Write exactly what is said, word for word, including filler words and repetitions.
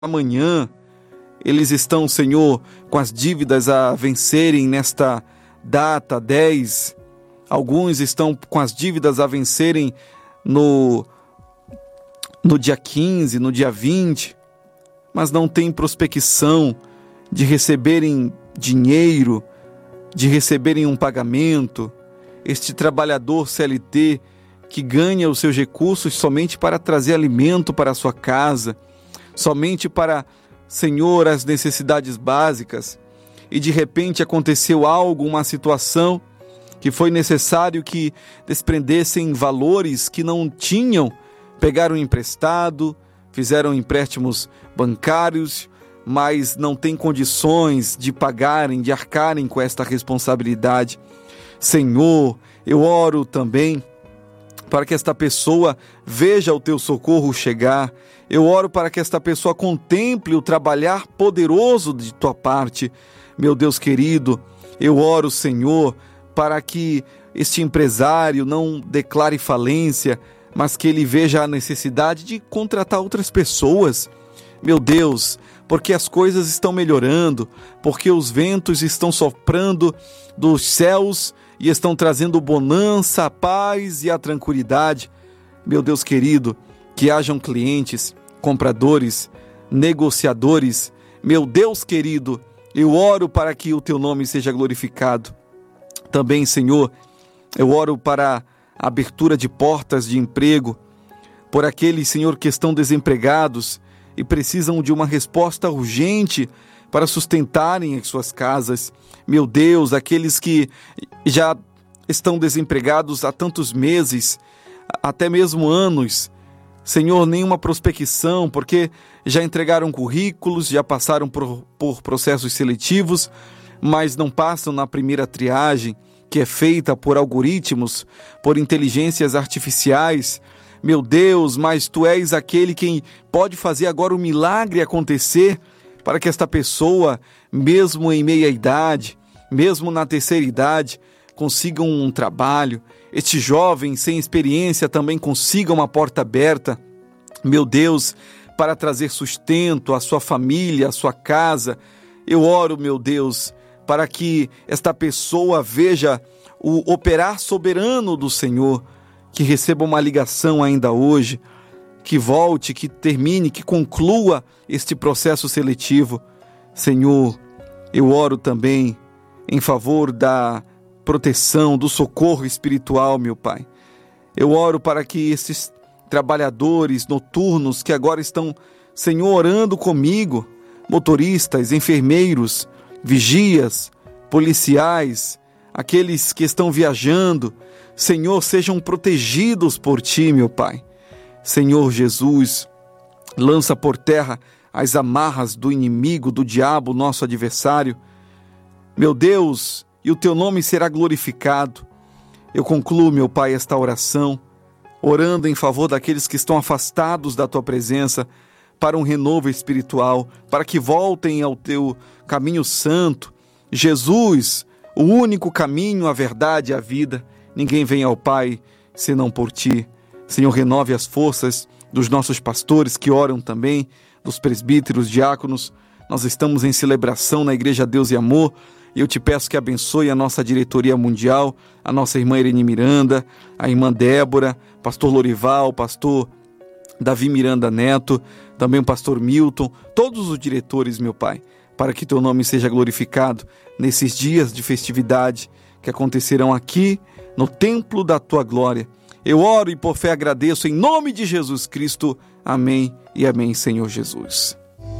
amanhã. Eles estão, Senhor, com as dívidas a vencerem nesta data dez. Alguns estão com as dívidas a vencerem no, no dia quinze, no dia vinte, mas não tem prospecção de receberem dinheiro, de receberem um pagamento. Este trabalhador C L T que ganha os seus recursos somente para trazer alimento para a sua casa, somente para, Senhor, as necessidades básicas, e de repente aconteceu algo, uma situação que foi necessário que desprendessem valores que não tinham, pegaram emprestado, fizeram empréstimos bancários, mas não têm condições de pagarem, de arcarem com esta responsabilidade. Senhor, eu oro também para que esta pessoa veja o teu socorro chegar. Eu oro para que esta pessoa contemple o trabalhar poderoso de tua parte. Meu Deus querido, eu oro, Senhor, para que este empresário não declare falência, mas que ele veja a necessidade de contratar outras pessoas. Meu Deus, porque as coisas estão melhorando, porque os ventos estão soprando dos céus e estão trazendo bonança, a paz e a tranquilidade. Meu Deus querido, que hajam clientes, compradores, negociadores. Meu Deus querido, eu oro para que o teu nome seja glorificado. Também, Senhor, eu oro para a abertura de portas de emprego, por aqueles, Senhor, que estão desempregados e precisam de uma resposta urgente para sustentarem as suas casas. Meu Deus, aqueles que já estão desempregados há tantos meses, até mesmo anos, Senhor, nenhuma prospecção, porque já entregaram currículos, já passaram por, por processos seletivos, mas não passam na primeira triagem, que é feita por algoritmos, por inteligências artificiais. Meu Deus, mas Tu és aquele quem pode fazer agora o milagre acontecer, para que esta pessoa, mesmo em meia idade, mesmo na terceira idade, consiga um trabalho. Este jovem sem experiência também consiga uma porta aberta. Meu Deus, para trazer sustento à sua família, à sua casa. Eu oro, meu Deus, para que esta pessoa veja o operar soberano do Senhor, que receba uma ligação ainda hoje, que volte, que termine, que conclua este processo seletivo. Senhor, eu oro também em favor da proteção, do socorro espiritual, meu Pai. Eu oro para que esses trabalhadores noturnos que agora estão, Senhor, orando comigo, motoristas, enfermeiros, vigias, policiais, aqueles que estão viajando, Senhor, sejam protegidos por Ti, meu Pai. Senhor Jesus, lança por terra as amarras do inimigo, do diabo, nosso adversário. Meu Deus, e o Teu nome será glorificado. Eu concluo, meu Pai, esta oração, orando em favor daqueles que estão afastados da Tua presença, para um renovo espiritual, para que voltem ao Teu caminho santo. Jesus, o único caminho, a verdade e a vida. Ninguém vem ao Pai senão por Ti. Senhor, renove as forças dos nossos pastores que oram também, dos presbíteros, diáconos. Nós estamos em celebração na Igreja Deus e Amor, e eu te peço que abençoe a nossa diretoria mundial, a nossa irmã Irene Miranda, a irmã Débora, pastor Lorival, pastor Davi Miranda Neto, também o pastor Milton, todos os diretores, meu Pai, para que Teu nome seja glorificado nesses dias de festividade que acontecerão aqui no templo da Tua glória. Eu oro e por fé agradeço em nome de Jesus Cristo. Amém e amém, Senhor Jesus.